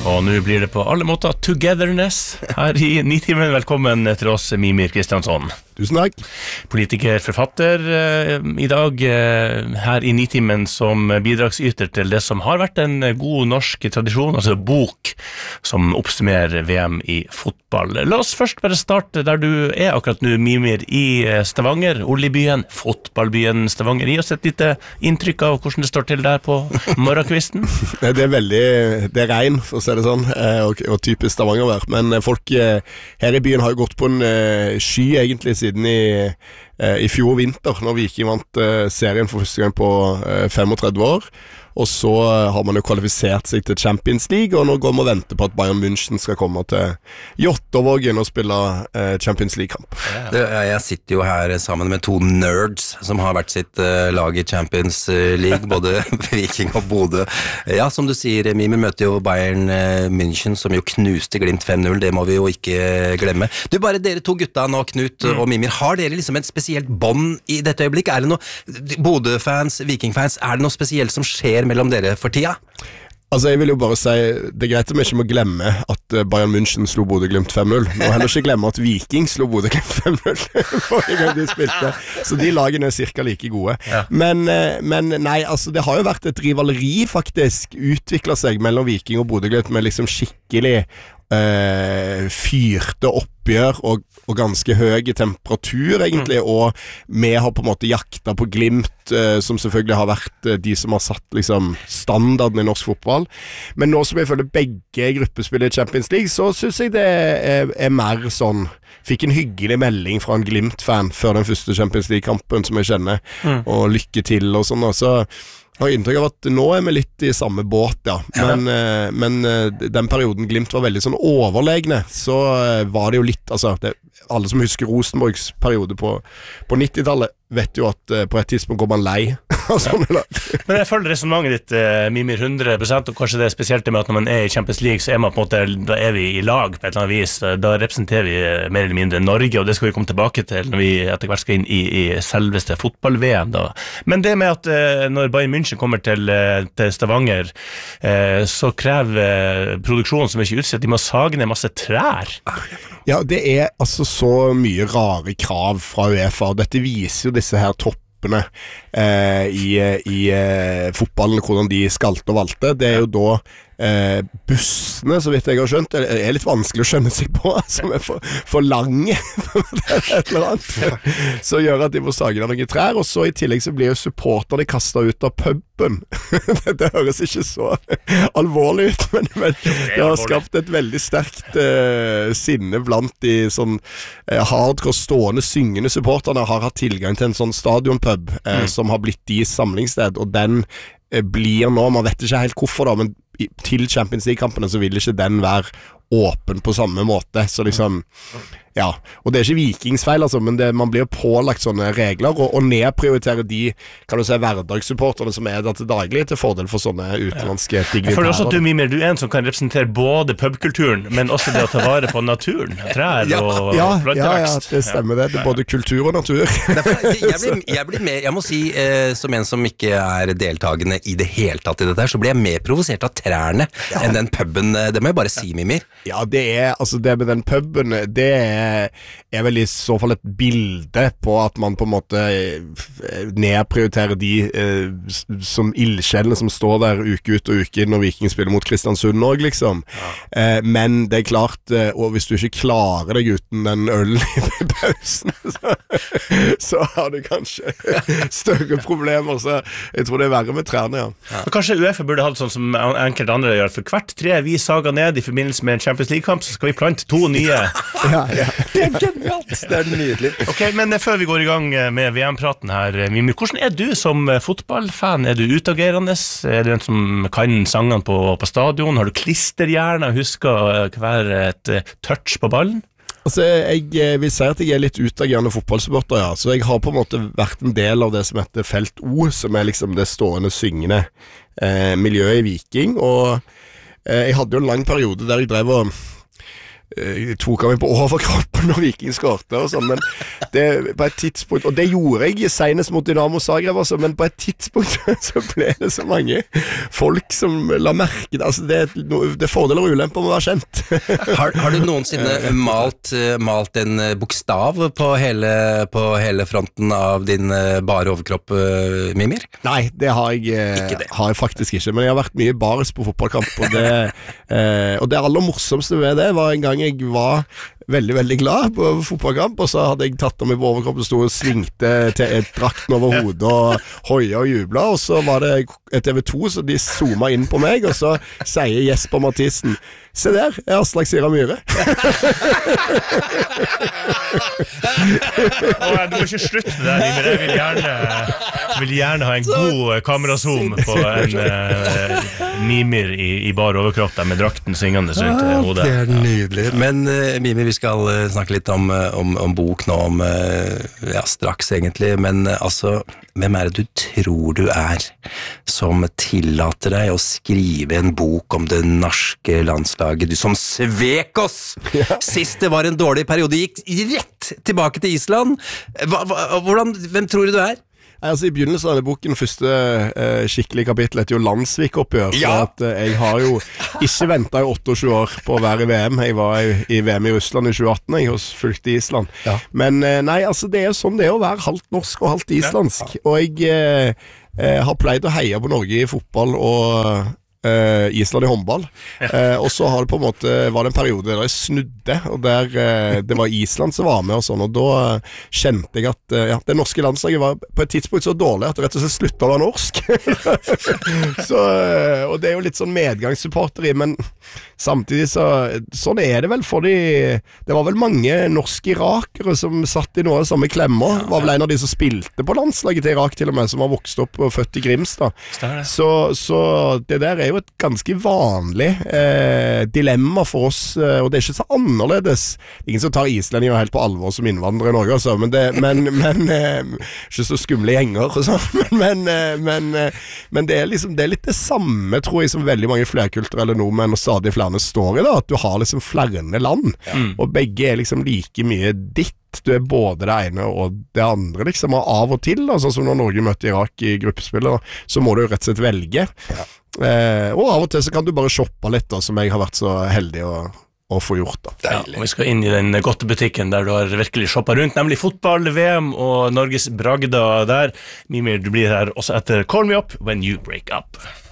Og nå blir det på alle måter togetherness her i Nitimen. Velkommen til oss, Mímir Kristjánsson. Tusen takk. Politiker, forfatter i dag her i Nitimen som bidragsyter til det som har vært en god norsk tradisjon, altså bok som oppsummerer VM i fotball. La oss først bare starte der du akkurat nå, Mímir, i Stavanger, oljebyen, fotballbyen Stavanger. Gi oss et lite inntrykk av hvordan det står til der på morgenkvisten. Det er regn, for å si det sånn, og typisk Stavanger-vær. Men folk her i byen har jo gått på en sky egentlig siden i fjor vinter, når Viking vant serien for første gang på 35 år. Og så har man jo kvalifisert seg til Champions League, og nå går man og venter på at Bayern München skal komme til Jåttåvågen og spille Champions League-kamp. Jeg sitter jo her sammen med to nerds som har vært sitt lag i Champions League, både Viking og Bodø. Ja, som du sier, Mímir møter jo Bayern München, som jo knuste Glimt 5-0, det må vi jo ikke glemme. Du, bare dere to gutta nå, Knut og Mímir, har dere liksom et spesielt bånd i dette øyeblikk? Er det noe, Bodø-fans, Viking-fans, er det noe spesielt som skjer mellom dere for tida? Altså, jeg vil jo bare si, det er greit at vi ikke må glemme at Bayern München slo Bodø Glimt 5-0. Må heller ikke glemme at Viking slo Bodø Glimt 5-0 forrige gang de spilte. Så de lagene er cirka like gode. Ja. Men nei, altså, det har jo vært et rivaleri faktisk utviklet seg mellom Viking og Bodø Glimt med liksom skikkelig fyrte oppgjør og ganske høy temperatur egentlig, og vi har på en måte jakta på Glimt, som selvfølgelig har vært de som har satt liksom standarden i norsk fotball. Men nå som jeg føler begge gruppespiller i Champions League, så synes jeg det er mer sånn. Fikk en hyggelig melding fra en Glimt-fan før den første Champions League-kampen som jeg kjenner, og lykke til og sånn, og så har jeg inntrykk av at nå er vi litt i samme båt, ja. Men den perioden Glimt var veldig sånn overlegne, så var det jo litt, altså, alle som husker Rosenborgs periode på 90-tallet, vet jo at på et tidspunkt går man lei. Men jeg føler resonnementet ditt, Mímir, 100%, og kanskje det er spesielt det med at når man er i Champions League, så er man på en måte, da er vi i lag på et eller annet vis, da representerer vi mer eller mindre Norge, og det skal vi komme tilbake til når vi etter hvert skal inn i selveste fotball-VM da. Men det med at når Bayern München kommer til Stavanger, så krever produksjonen som ikke utsetter, de må sage ned masse trær. Ja, det er altså så mye rare krav fra UEFA, og dette viser jo disse her toppene i fotballen, hvordan de skalte og valte. Det er jo da bussene, så vidt jeg har skjønt, er litt vanskelig å skjønne seg på, som er for lange et eller annet, så gjør at de må sage ned noen trær, og så i tillegg så blir jo supporterne kastet ut av puben. Det høres ikke så alvorlig ut, men det har skapt et veldig sterkt sinne blant de sånn hardcore stående, syngende supporterne har hatt tilgang til en sånn stadionpub som har blitt de samlingssted, og den blir nå, man vet ikke helt hvorfor da, men til Champions League-kampene så vil ikke den være åpen på samme måte, så liksom ja, og det er ikke Vikings feil altså, men man blir pålagt sånne regler og nedprioritere de, kan du si, hverdagssupporterne som er der til daglig til fordel for sånne utenlandske dignitærer. Jeg føler også at du, Mímir, du er en som kan representere både pubkulturen, men også det å ta vare på naturen, trær og plantevekst. Ja, det stemmer det er både kultur og natur. Jeg blir mer, jeg må si, som en som ikke er deltagende i det hele tatt i dette her, så blir jeg mer provosert av trærne enn den puben, det må jeg bare si, Mímir. Ja, det er, altså det med den puben, det er vel i så fall et bilde på at man på en måte nedprioriterer de som ildsjelene som står der uke ut og uke inn når Viking spiller mot Kristiansund også, liksom. Men det er klart, og hvis du ikke klarer deg uten den ølen i pausen, så har du kanskje større problemer, så jeg tror det er verre med trærne, Kanskje UEFA burde hatt sånn som enkelte andre gjør, for hvert tre vi sager ned i forbindelse med en Champions League-kamp, så skal vi plante 2 nye. Det er genialt, det er nydelig. Ok, men før vi går i gang med VM-praten her, Mímir, hvordan er du som fotballfan? Er du utagerende? Er du en som kan sangene på stadion? Har du klisterhjerne og husker hver et touch på ballen? Altså, jeg vil si at jeg er litt utagerende fotballsupporter, ja. Så jeg har på en måte vært en del av det som heter Felt O, som er liksom det stående, syngende miljøet i Viking, og jeg hadde jo en lang periode der jeg drev og tok han meg på overkroppen når Viking skårte og sånn, men det på et tidspunkt, og det gjorde jeg senest mot Dynamo Zagreb også, men på et tidspunkt så ble det så mange folk som la merke altså det er fordeler og ulemper med å være kjent. Har du noensinne malt en bokstav på hele fronten av din bare overkropp, Mimir? Nei, det har jeg faktisk ikke, men jeg har vært mye baris på fotballkamp, og det aller morsomste ved det var en gang jeg var veldig, veldig glad på fotballkamp, og så hadde jeg tatt av meg på overkroppen og stod og svingte til drakten over hodet og høya og jubla, og så var det TV2, så de zoomet inn på meg, og så sier Jesper Mathisen: se der, jeg Aslak Sira Myhre. Du må ikke slutte med det, men jeg vil gjerne ha en god kamerazoom på en Mimir i bar overkropp der med drakten svingende rundt hodet. Det nydelig. Men Mimir, vi skal snakke litt om bok nå, straks egentlig, men altså, hvem det du tror du som tillater deg å skrive en bok om det norske landslaget, du som svek oss sist det var en dårlig periode, gikk rett tilbake til Island? Hvem tror du du Altså I begynnelsen av denne boken, første skikkelige kapittel heter jo Landsvik-oppgjør, for at jeg har jo ikke ventet i 28 år på å være i VM. Jeg var i VM i Russland i 2018, jeg fulgte Island. Men nei, altså det jo sånn det å være halvt norsk og halvt islandsk, og jeg har pleid å heie på Norge i fotball og Island i håndball, og så har det på en måte var det en periode der jeg snudde, og der det var Island som var med og sånn, og da kjente jeg at det norske landslaget var på et tidspunkt så dårlig at det rett og slett sluttet å være norsk. Så, og det jo litt sånn medgangssupporter i, men samtidig sånn det vel, fordi det var vel mange norske irakere som satt i noe av samme klemmer, var vel en av de som spilte på landslaget til Irak til og med, som var vokst opp og født i Grimstad. Så det der jo et ganske vanlig dilemma for oss, og det ikke så annerledes. Ingen som tar islendinger helt på alvor som innvandrere i Norge, altså, men ikke så skumle gjenger og sånn, men det liksom, det litt det samme, tror jeg, som veldig mange flerkulturelle nordmenn og stadig flere står i da, at du har liksom flere land, og begge liksom like mye ditt. Du både det ene og det andre, liksom, og av og til, sånn som når Norge møtte Irak i gruppespillet, så må du jo rett og slett velge. Og av og til så kan du bare shoppe litt, da, som jeg har vært så heldig å få gjort. Da. Og vi skal inn i den godtebutikken der du har virkelig shoppet rundt, nemlig fotball, VM og Norges bragder der. Mimir, du blir her også etter Call Me Up When You Break Up.